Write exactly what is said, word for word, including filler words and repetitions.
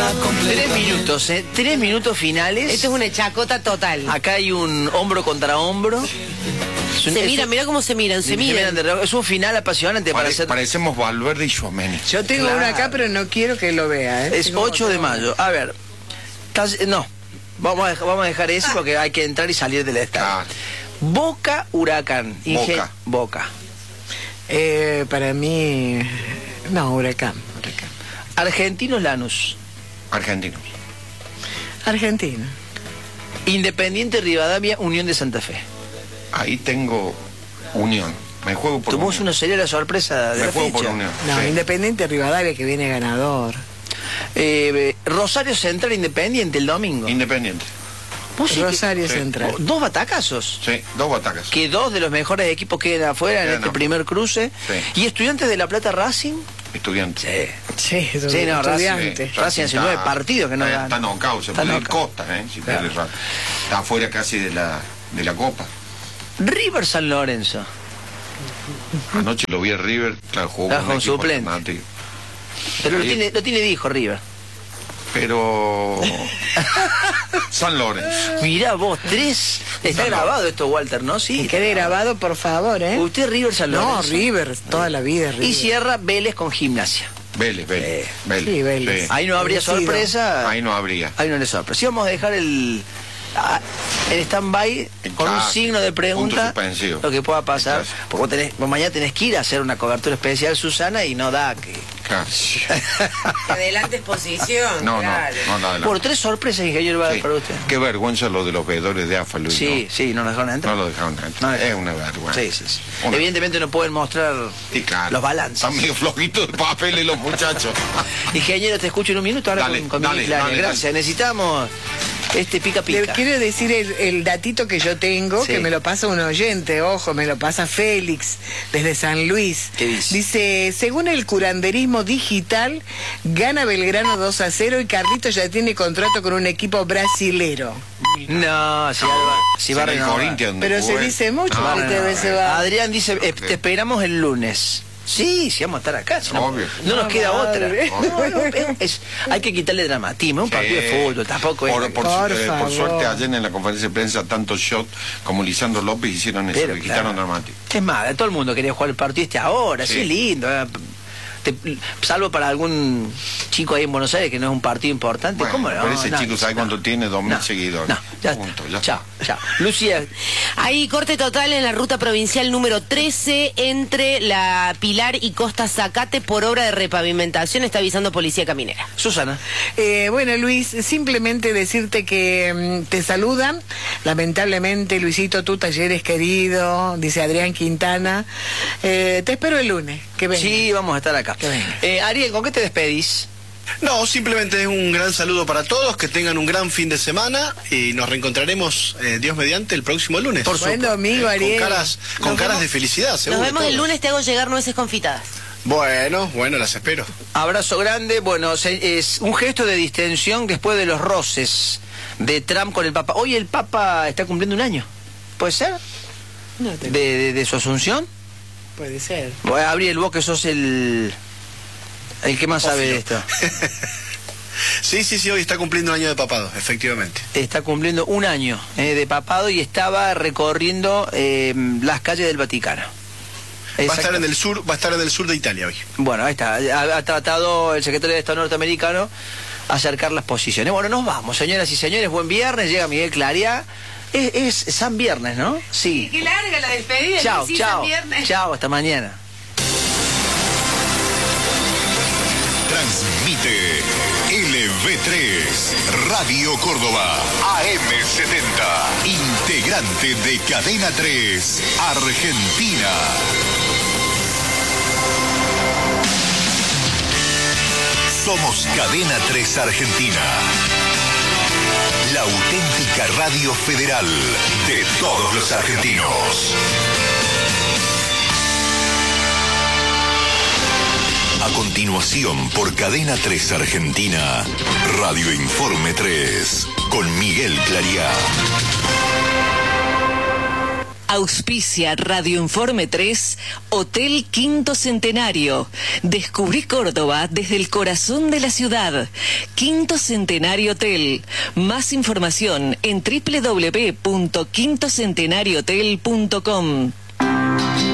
Tres minutos, ¿eh? Tres minutos finales. Esto es una chacota total. Acá hay un hombro contra hombro. Se un, miran, mira cómo se miran, se, se miran. miran de, es un final apasionante. Pare, para hacer... Parecemos Valverde y Tchouaméni. Yo tengo claro. una acá, pero no quiero que lo vea. ¿eh? Es tengo ocho de mayo. A ver, no, vamos a, dejar, vamos a dejar eso porque hay que entrar y salir del estadio. Claro. Boca, Huracán. Inge... Boca. Boca. Eh, para mí, no, Huracán. Huracán. Argentinos, Lanús. Argentinos. Argentina. Independiente, Rivadavia, Unión de Santa Fe. Ahí tengo Unión. Me juego por Tuvimos una serie la sorpresa de Me la juego fecha. por Unión. No, sí. Independiente Rivadavia que viene ganador. Eh, Rosario Central, Independiente el domingo. Independiente. Rosario sí. Central. Dos batacazos. Sí, dos batacazos. Que dos de los mejores equipos queden afuera en sí, este no. primer cruce. Sí. ¿Y Estudiantes de La Plata, Racing? Estudiantes. Sí, sí, sí no, estudiante. Racing, Racing hace nueve partidos que no gana. Está knockout, se puede ir Costa, ¿eh? Si claro. pierde, está afuera casi de la, de la Copa. River San Lorenzo. Anoche lo vi a River, claro, jugó con, con suplente. Pero lo tiene, lo tiene dijo River. Pero San Lorenzo. Mirá vos, tres. Está San grabado Lorenzo. Esto, Walter, ¿no? Sí. Que quede grabado, por favor, ¿eh? Usted River San Lorenzo. No, River, toda la vida River. Y cierra Vélez con Gimnasia. Vélez, Vélez. Eh, Vélez. Sí, Vélez. Sí. Ahí no habría Decido. sorpresa. Ahí no habría. Ahí no habría sorpresa. Sí, vamos a dejar el... el stand-by con un signo de pregunta lo que pueda pasar, porque vos, tenés, vos mañana tenés que ir a hacer una cobertura especial, Susana, y no da que claro. adelante exposición. No, claro. no, no, no, no. Por tres sorpresas, ingeniero, va a sí. dar para usted. Qué vergüenza lo de los veedores de A F A, Luis. Sí, ¿no? sí, no nos dejaron entrar. No lo dejaron entrar. No, es una vergüenza. Sí, sí, sí. Una... Evidentemente no pueden mostrar sí, claro. los balances. Están medio flojitos de papel los muchachos. Ingeniero, te escucho en un minuto ahora dale, con, con dale, mi Gracias. Dale. Necesitamos este pica pica. Le quiero decir el, el datito que yo tengo, sí. que me lo pasa un oyente, ojo, me lo pasa Félix, desde San Luis. ¿Qué dice? Dice, según el curanderismo digital, gana Belgrano dos a cero y Carlitos ya tiene contrato con un equipo brasilero. No, si, Alba, si va a renovar. Pero se dice mucho no, que no, no, se va. Adrián dice, eh, te esperamos el lunes. Sí, sí, vamos a estar acá. No, no, no nos queda madre. otra. No, no, es, es, hay que quitarle dramatismo. Un partido sí. de fútbol, tampoco por, es. Por, por, eh, por suerte, ayer en la conferencia de prensa, tanto Shot como Lisandro López hicieron eso, Pero, que claro. quitaron dramatismo. Es más, todo el mundo quería jugar el partido este ahora, sí, sí es lindo. Eh. Te, salvo para algún chico ahí en Buenos Aires que no es un partido importante. Bueno, ¿Cómo no? Pero ese no, chico sabe no, cuánto tiene, dos mil no, seguidores. No, ya Punto, está. ya. Chao, chao. Lucía. Hay corte total en la ruta provincial número trece entre La Pilar y Costa Zacate por obra de repavimentación, está avisando Policía Caminera. Susana. Eh, bueno, Luis, simplemente decirte que mmm, te saludan. Lamentablemente, Luisito, tu taller es querido, dice Adrián Quintana. Eh, te espero el lunes. Que venga. Sí, vamos a estar acá. Que venga. Eh, Ariel, ¿con qué te despedís? No, simplemente es un gran saludo para todos, que tengan un gran fin de semana y nos reencontraremos, eh, Dios mediante, el próximo lunes. Por buen domingo, eh, Ariel. Con caras, con caras de felicidad, seguro. Nos vemos todos. el lunes, te hago llegar nueces confitadas. Bueno, bueno, las espero. Abrazo grande. Bueno, se, es un gesto de distensión después de los roces de Trump con el Papa. Hoy el Papa está cumpliendo un año. ¿Puede ser? No te... de, de, de su asunción. Puede ser. Voy a abrir el vos que sos el el que más Ófilo. sabe de esto. Sí, sí, sí, hoy está cumpliendo un año de papado, efectivamente. Está cumpliendo un año eh, de papado y estaba recorriendo eh, las calles del Vaticano. Va a estar en el sur, va a estar en el sur de Italia hoy. Bueno, ahí está. Ha, ha tratado el secretario de Estado norteamericano acercar las posiciones. Bueno, nos vamos, señoras y señores. Buen viernes. Llega Miguel Clariá. Es, es San Viernes, ¿no? Sí. Qué larga la despedida. Chao, sí, chao. San Viernes. Chao, hasta mañana. Transmite L V tres, Radio Córdoba, A M setenta, integrante de Cadena tres, Argentina. Somos Cadena tres Argentina, la auténtica radio federal de todos los argentinos. A continuación, por Cadena tres Argentina, Radio Informe tres, con Miguel Clariá. Auspicia Radio Informe tres, Hotel Quinto Centenario. Descubrí Córdoba desde el corazón de la ciudad. Quinto Centenario Hotel. Más información en doble u doble u doble u punto quinto centenario hotel punto com.